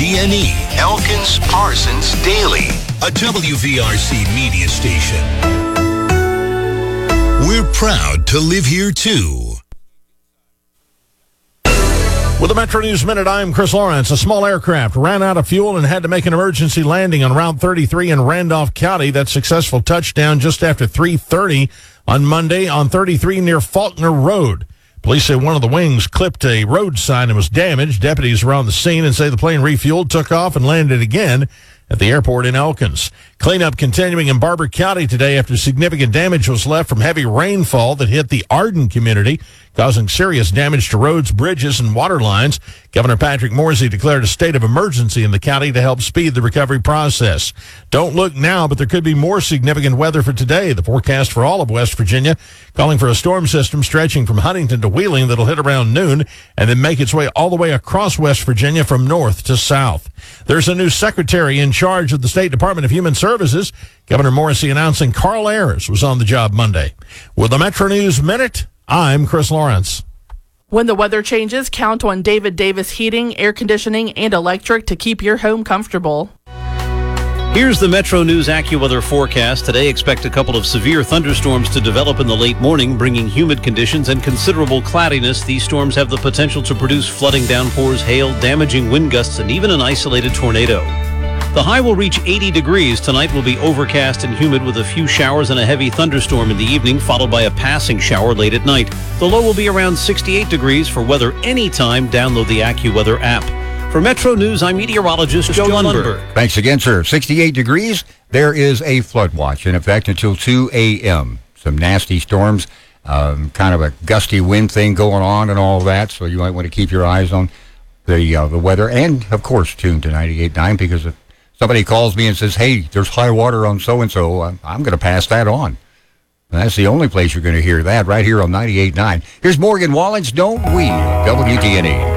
WDNE, Elkins Parsons Daily, a WVRC media station. We're proud to live here, too. With the Metro News Minute, I'm Chris Lawrence. A small aircraft ran out of fuel and had to make an emergency landing on Route 33 in Randolph County. That successful touchdown just after 3:30 on Monday on 33 near Faulkner Road. Police say one of the wings clipped a road sign and was damaged. Deputies were on the scene and say the plane refueled, took off, and landed again at the airport in Elkins. Cleanup continuing in Barber County today after significant damage was left from heavy rainfall that hit the Arden community, causing serious damage to roads, bridges, and water lines. Governor Patrick Morsey declared a state of emergency in the county to help speed the recovery process. Don't look now, but there could be more significant weather for today. The forecast for all of West Virginia calling for a storm system stretching from Huntington to Wheeling that'll hit around noon and then make its way all the way across West Virginia from north to south. There's a new secretary in charge of the State Department of Human Services. Governor Morrissey announcing Carl Ayers was on the job Monday. With the Metro News Minute, I'm Chris Lawrence. When the weather changes, count on David Davis Heating, Air Conditioning, and Electric to keep your home comfortable. Here's the Metro News AccuWeather forecast. Today, expect a couple of severe thunderstorms to develop in the late morning, bringing humid conditions and considerable cloudiness. These storms have the potential to produce flooding downpours, hail, damaging wind gusts, and even an isolated tornado. The high will reach 80 degrees. Tonight will be overcast and humid with a few showers and a heavy thunderstorm in the evening, followed by a passing shower late at night. The low will be around 68 degrees. For weather anytime, download the AccuWeather app. For Metro News, I'm meteorologist Joe Lundberg. Thanks again, sir. 68 degrees. There is a flood watch in effect until 2 a.m. Some nasty storms, kind of a gusty wind thing going on and all that, so you might want to keep your eyes on the weather. And, of course, tune to 98.9 because if somebody calls me and says, hey, there's high water on so-and-so, I'm going to pass that on. And that's the only place you're going to hear that, right here on 98.9. Here's Morgan Wallen's Don't We, WDNE.